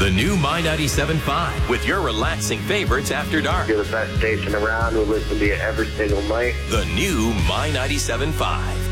The new My 97.5 with your relaxing favorites after dark. You're the best station around. We listen to you every single night. The new My 97.5.